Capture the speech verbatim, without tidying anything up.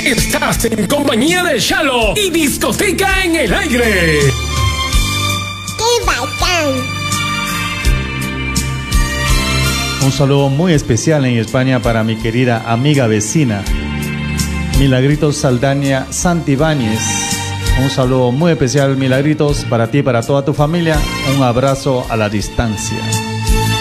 Estás en compañía de Shalo y Discoteca en el Aire. ¡Qué bacán! Un saludo muy especial en España para mi querida amiga vecina, Milagritos Saldaña Santibáñez. Un saludo muy especial, Milagritos, para ti y para toda tu familia. Un abrazo a la distancia.